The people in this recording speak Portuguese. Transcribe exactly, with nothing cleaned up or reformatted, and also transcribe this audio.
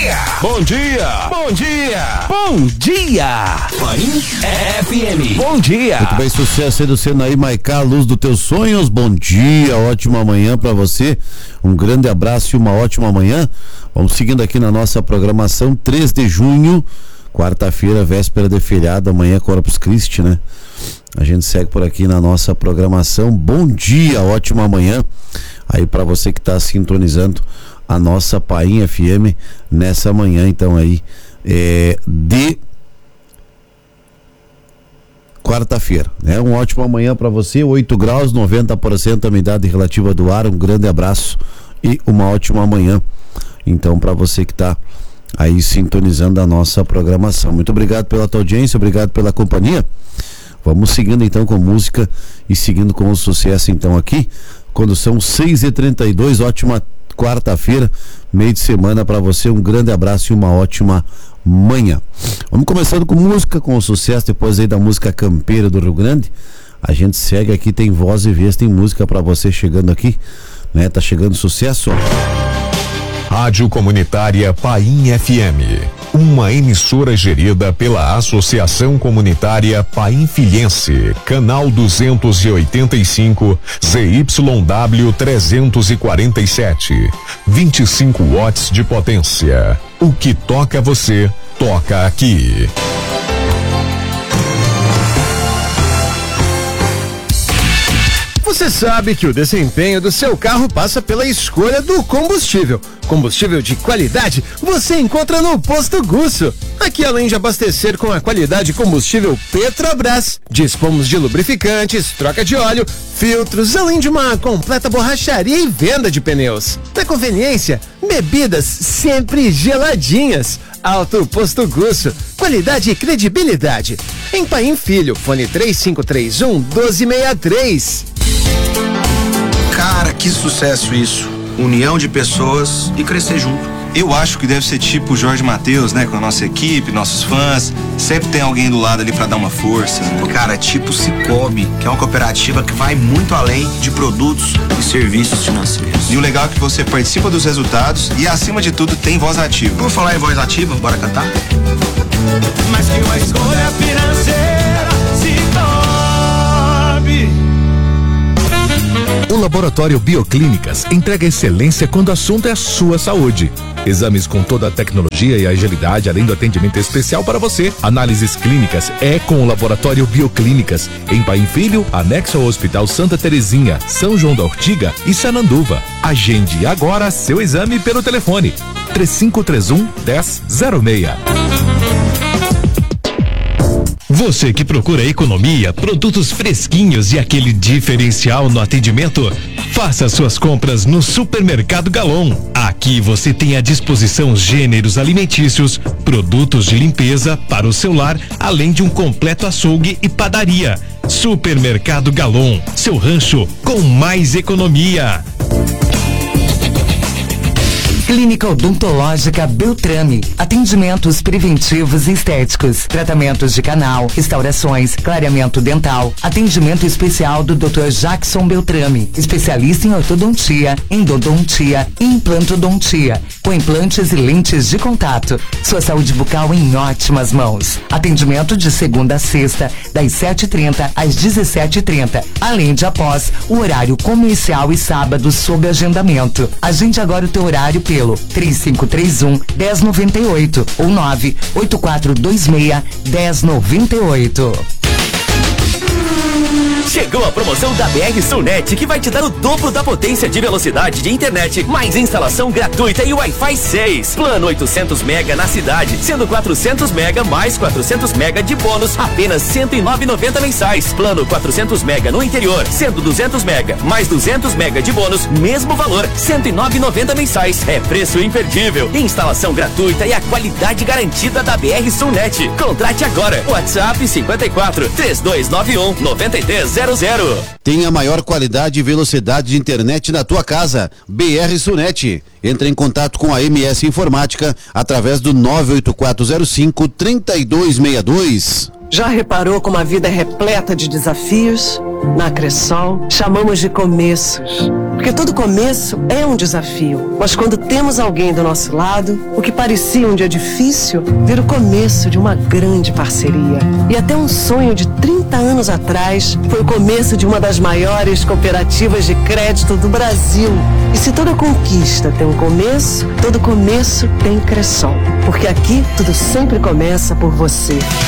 dia! Bom dia! Bom dia! Bom dia! Paim F M. Bom dia! Muito bem, sucesso aí do Senaí Maicá, luz dos teus sonhos. Bom dia, ótima manhã pra você. Um grande abraço e uma ótima manhã. Vamos seguindo aqui na nossa programação. Três de junho, quarta-feira, véspera de feriado, amanhã Corpus Christi, né? A gente segue por aqui na nossa programação. Bom dia, ótima manhã aí pra você que tá sintonizando a nossa Paim F M nessa manhã, então aí é, de quarta-feira, né? Um ótimo amanhã para você, oito graus, noventa por cento a umidade relativa do ar. Um grande abraço e uma ótima manhã então para você que tá aí sintonizando a nossa programação. Muito obrigado pela tua audiência, obrigado pela companhia. Vamos seguindo então com música e seguindo com o sucesso então aqui, quando são seis e trinta e dois, ótima quarta-feira, meio de semana para você, um grande abraço e uma ótima manhã. Vamos começando com música, com o sucesso, depois aí da música campeira do Rio Grande, a gente segue aqui, tem voz e vez, tem música para você chegando aqui, né? Tá chegando sucesso, ó. Rádio Comunitária Paim F M, uma emissora gerida pela Associação Comunitária Painfilhense, canal duzentos e oitenta e cinco, Z Y W trezentos e quarenta e sete, vinte e cinco watts de potência. O que toca você, toca aqui. Você sabe que o desempenho do seu carro passa pela escolha do combustível. Combustível de qualidade você encontra no Posto Gusso. Aqui, além de abastecer com a qualidade combustível Petrobras, dispomos de lubrificantes, troca de óleo, filtros, além de uma completa borracharia e venda de pneus. Na conveniência, bebidas sempre geladinhas. Alto Posto Gusso, qualidade e credibilidade. Em Paim Filho, fone três cinco três um, um dois seis três. Cara, que sucesso isso. União de pessoas e crescer junto. Eu acho que deve ser tipo o Jorge Mateus, né? Com a nossa equipe, nossos fãs. Sempre tem alguém do lado ali pra dar uma força, né? Cara, tipo Cicobi, que é uma cooperativa que vai muito além de produtos e serviços financeiros. E o legal é que você participa dos resultados e, acima de tudo, tem voz ativa. Por falar em voz ativa, bora cantar? Mas que uma escolha financeira Cicobi. O Laboratório Bioclínicas entrega excelência quando o assunto é a sua saúde. Exames com toda a tecnologia e agilidade, além do atendimento especial para você. Análises clínicas é com o Laboratório Bioclínicas, em Paim Filho, anexo ao Hospital Santa Terezinha, São João da Ortiga e Sananduva. Agende agora seu exame pelo telefone três cinco três um, um zero zero seis. Você que procura economia, produtos fresquinhos e aquele diferencial no atendimento, faça suas compras no Supermercado Galon. Aqui você tem à disposição gêneros alimentícios, produtos de limpeza para o seu lar, além de um completo açougue e padaria. Supermercado Galon, seu rancho com mais economia. Clínica Odontológica Beltrame. Atendimentos preventivos e estéticos. Tratamentos de canal, restaurações, clareamento dental. Atendimento especial do doutor Jackson Beltrame. Especialista em ortodontia, endodontia e implantodontia. Com implantes e lentes de contato. Sua saúde bucal em ótimas mãos. Atendimento de segunda a sexta, das sete e trinta às dezessete e trinta. Além de após o horário comercial e sábado sob agendamento. Agende agora o teu horário pelo três cinco três um, um zero nove oito ou nove oito quatro dois seis, um zero nove oito. Chegou a promoção da B R Sulnet, que vai te dar o dobro da potência de velocidade de internet, mais instalação gratuita e Wi-Fi seis. Plano oitocentos mega na cidade, sendo quatrocentos mega mais quatrocentos mega de bônus, apenas cento e nove reais e noventa centavos mensais. Plano quatrocentos mega no interior, sendo duzentos mega mais duzentos mega de bônus, mesmo valor, cento e nove reais e noventa centavos mensais. É preço imperdível, instalação gratuita e a qualidade garantida da B R Sulnet. Contrate agora. WhatsApp cinquenta e quatro, três dois nove um, nove três zero zero. Tenha maior qualidade e velocidade de internet na tua casa. B R Sulnet. Entre em contato com a M S Informática através do nove oito quatro zero cinco, três dois seis dois. Já reparou como a vida é repleta de desafios? Na Cressol, chamamos de começos. Porque todo começo é um desafio. Mas quando temos alguém do nosso lado, o que parecia um dia difícil vira o começo de uma grande parceria. E até um sonho de trinta anos atrás foi o começo de uma das maiores cooperativas de crédito do Brasil. E se toda conquista tem um começo, todo começo tem Cressol. Porque aqui tudo sempre começa por você.